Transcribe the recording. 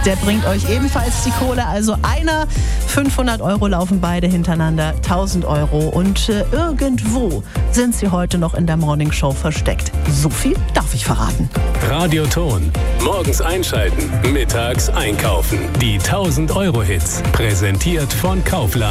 Der bringt euch ebenfalls die Kohle. Also einer, 500 € laufen beide hintereinander, 1000 €. Und irgendwo sind sie heute noch in der Morningshow versteckt. So viel darf ich verraten. Radioton. Morgens einschalten, mittags einkaufen. Die 1000-Euro-Hits. Präsentiert von Kaufland.